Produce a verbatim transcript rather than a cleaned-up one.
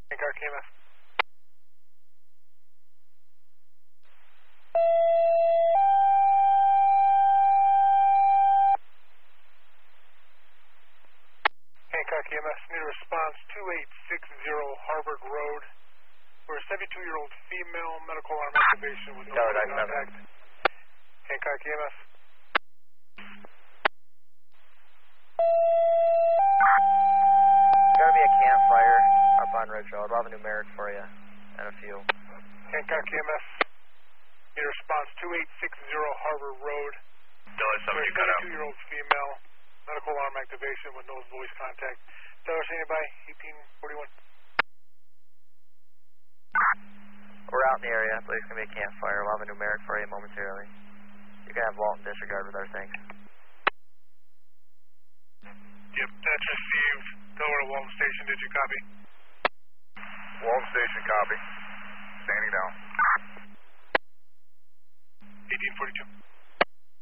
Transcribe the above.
Hancock K M S. Hancock E M S, need a response two eight six zero Harvard Road for a seventy-two-year-old female, medical arm activation with no Tower contact. Hancock E M S. Gotta be a campfire up on Ridge Road. We'll have a numeric for you and a few. Hancock E M S, need a response two eight six zero Harvard Road Delta for seven, a you cut out. seventy-two-year-old female, medical arm activation with no voice contact. Tower standing by, eighteen forty-one. We're out in the area. I believe it's going to be a campfire. We'll have a numeric for you momentarily. You can have Walton disregard with our thanks. Yep, that's received. Delaware Walton Station, did you copy? Walton Station, copy. Standing down. eighteen forty-two.